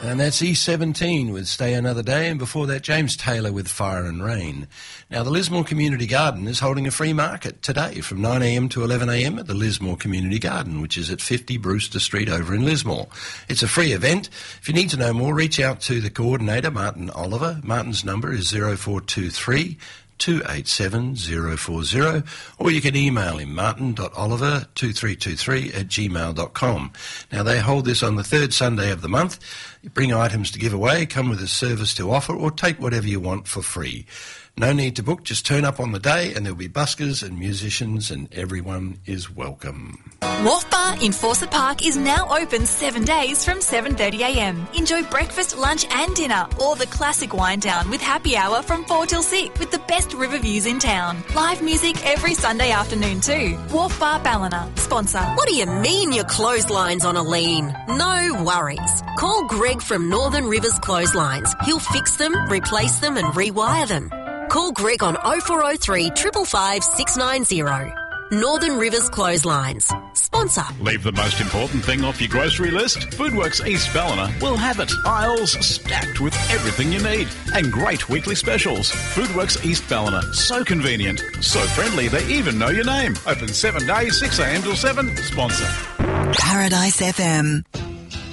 And that's E17 with Stay Another Day, and before that James Taylor with Fire and Rain. Now the Lismore Community Garden is holding a free market today from 9am to 11am at the Lismore Community Garden, which is at 50 Brewster Street over in Lismore. It's a free event. If you need to know more, reach out to the coordinator, Martin Oliver. Martin's number is 0423 287 040, or you can email him, martin.oliver2323@gmail.com. Now, they hold this on the third Sunday of the month. You bring items to give away, come with a service to offer, or take whatever you want for free. No need to book, just turn up on the day and there'll be buskers and musicians and everyone is welcome. Wharf Bar in Fawcett Park is now open 7 days from 7:30am. Enjoy breakfast, lunch and dinner, or the classic wind down with happy hour from 4 till 6 with the best river views in town. Live music every Sunday afternoon too. Wharf Bar Ballina, sponsor. What do you mean your clothesline's on a lean? No worries. Call Greg from Northern Rivers Clotheslines. He'll fix them, replace them and rewire them. Call Greg on 0403 555 690. Northern Rivers Clotheslines. Sponsor. Leave the most important thing off your grocery list. Foodworks East Ballina will have it. Aisles stacked with everything you need. And great weekly specials. Foodworks East Ballina. So convenient. So friendly they even know your name. Open 7 days, 6am till 7. Sponsor. Paradise FM.